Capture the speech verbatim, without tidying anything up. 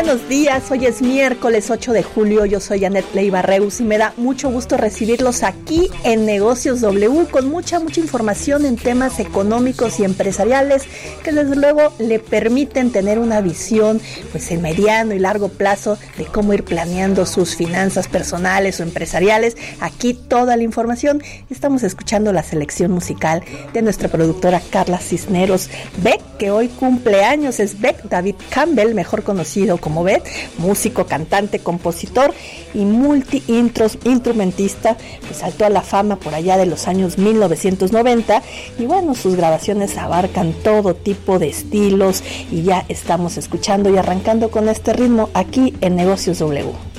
buenos días. Hoy es miércoles ocho de julio. Yo soy Janet Leiva Reus y me da mucho gusto recibirlos aquí en Negocios W con mucha, mucha información en temas económicos y empresariales que desde luego le permiten tener una visión pues en mediano y largo plazo de cómo ir planeando sus finanzas personales o empresariales. Aquí toda la información. Estamos escuchando la selección musical de nuestra productora Carla Cisneros Beck, que hoy cumple años. Es Beck David Campbell, mejor conocido como Beck, músico, cantante, compositor y multi-instrumentista, pues saltó a la fama por allá de los años mil novecientos noventa y bueno, sus grabaciones abarcan todo tipo de estilos y ya estamos escuchando y arrancando con este ritmo aquí en Negocios W.